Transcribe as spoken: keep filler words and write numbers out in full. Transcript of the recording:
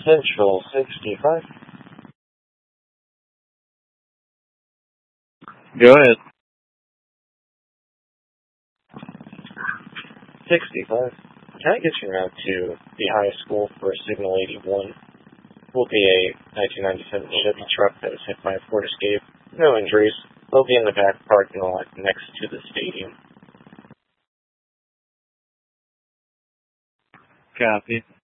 Central sixty-five. Go ahead. sixty-five. Can I get you out to the high school for Signal eighty-one? Will be a nineteen ninety-seven Chevy truck that was hit by a Ford Escape. No injuries. They'll be in the back parking lot next to the stadium. Copy.